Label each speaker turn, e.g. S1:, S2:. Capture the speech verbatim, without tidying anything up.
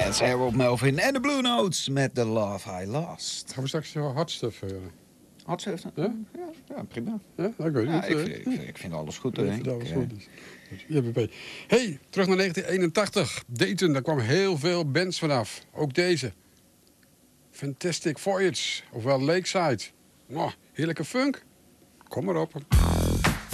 S1: That's Harold Melvin en de Blue Notes met The Love I Lost.
S2: Gaan we straks zo hard stuff horen?
S1: Hard stuff?
S2: Ja?
S1: Ja, ja, prima.
S2: Ja, ik weet
S1: Ja,
S2: niet.
S1: ik,
S2: eh.
S1: vind, ik, vind, ik vind alles goed.
S2: Ja,
S1: Hoor,
S2: ik vind
S1: denk
S2: alles
S1: ik.
S2: goed. Dus. J B P. Hey, terug naar negentien eenentachtig. Dayton, daar kwamen heel veel bands vanaf. Ook deze. Fantastic Voyage, ofwel Lakeside. Oh, heerlijke funk. Kom maar op.